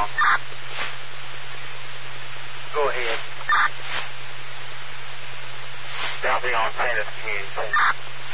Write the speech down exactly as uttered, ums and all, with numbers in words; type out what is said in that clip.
wrong. Go ahead. Southing on Sandus Community Center.